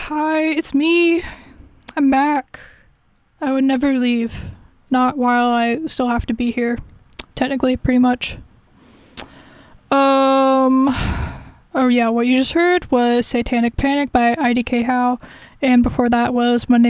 Hi, it's me. I'm back. I would never leave. Not while I still have to be here. Technically, pretty much. Oh yeah, what you just heard was Satanic Panic by IDK How, and before that was Monday